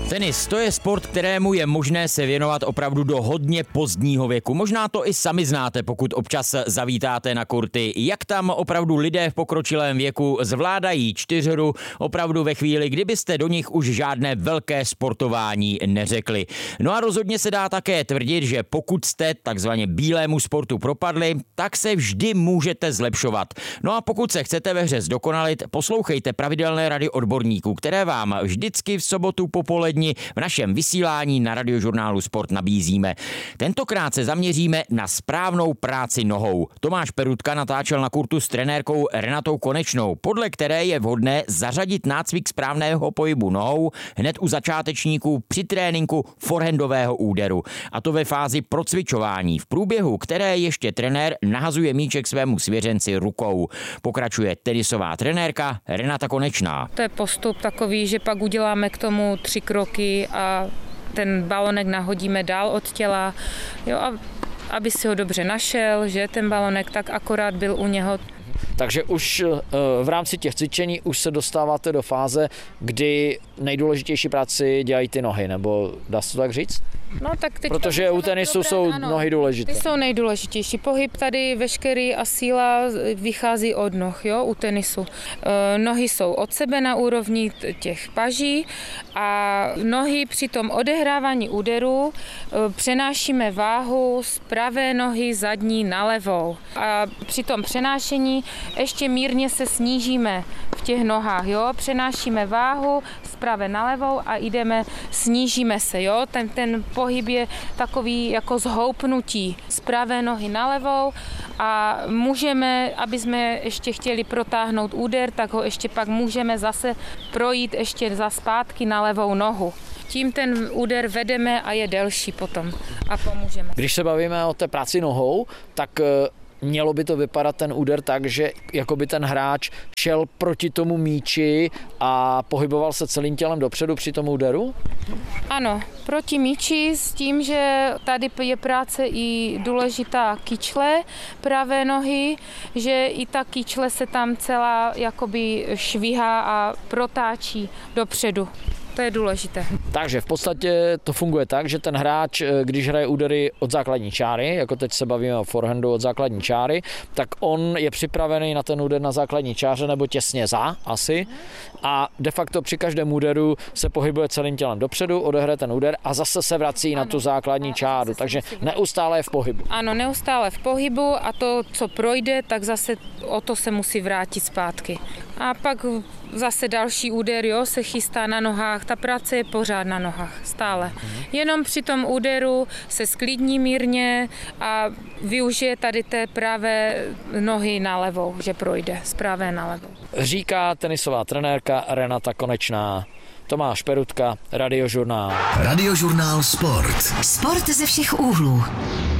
Tenis, to je sport, kterému je možné se věnovat opravdu do hodně pozdního věku. Možná to i sami znáte, pokud občas zavítáte na kurty, jak tam opravdu lidé v pokročilém věku zvládají čtyřhru opravdu ve chvíli, kdybyste do nich už žádné velké sportování neřekli. No a rozhodně se dá také tvrdit, že pokud jste takzvaně bílému sportu propadli, tak se vždy můžete zlepšovat. No a pokud se chcete ve hře zdokonalit, poslouchejte pravidelné rady odborníků, které vám vždycky v sobotu popolední v našem vysílání na Radiožurnálu Sport nabízíme. Tentokrát se zaměříme na správnou práci nohou. Tomáš Perutka natáčel na kurtu s trenérkou Renatou Konečnou, podle které je vhodné zařadit nácvik správného pohybu nohou hned u začátečníků při tréninku forehandového úderu. A to ve fázi procvičování, v průběhu které ještě trenér nahazuje míček svému svěřenci rukou. Pokračuje tenisová trenérka Renata Konečná. To je postup takový, že pak uděláme k tomu 3 kroky a ten balonek nahodíme dál od těla, jo, a aby si ho dobře našel, že ten balonek tak akorát byl u něho. Takže už v rámci těch cvičení už se dostáváte do fáze, kdy nejdůležitější práci dělají ty nohy, nebo dá se to tak říct? No, tak teď protože u tenisu jsou nohy důležité. Ty jsou nejdůležitější. Pohyb tady veškerý a síla vychází od noh, jo, u tenisu. Nohy jsou od sebe na úrovni těch paží a nohy při tom odehrávání úderu přenášíme váhu z pravé nohy zadní na levou. A při tom přenášení ještě mírně se snížíme v těch nohách, jo, přenášíme váhu z pravé na levou a snížíme se, jo, ten pohyb je takový jako zhoupnutí z pravé nohy na levou a můžeme, aby jsme ještě chtěli protáhnout úder, tak ho ještě pak můžeme zase projít ještě za zpátky na levou nohu. Tím ten úder vedeme a je delší potom a pomůžeme. Když se bavíme o té práci nohou, tak mělo by to vypadat ten úder tak, že jako by ten hráč šel proti tomu míči a pohyboval se celým tělem dopředu při tom úderu? Ano, proti míči s tím, že tady je práce i důležitá kyčle pravé nohy, že i ta kyčle se tam celá jakoby švihá a protáčí dopředu. To je důležité. Takže v podstatě to funguje tak, že ten hráč, když hraje údery od základní čáry, jako teď se bavíme o forehandu od základní čáry, tak on je připravený na ten úder na základní čáře nebo těsně za asi a de facto při každém úderu se pohybuje celým tělem dopředu, odehraje ten úder a zase se vrací na tu základní čáru, takže neustále je v pohybu. Ano, neustále v pohybu a to, co projde, tak zase o to se musí vrátit zpátky. A pak zase další úder, jo, se chystá na nohách, ta práce je pořád na nohách, stále. Jenom při tom úderu se sklidní mírně a využije tady té pravé nohy na levou, že projde z pravé na levou. Říká tenisová trenérka Renata Konečná. Tomáš Perutka, Radiožurnál. Radiožurnál Sport. Sport ze všech úhlů.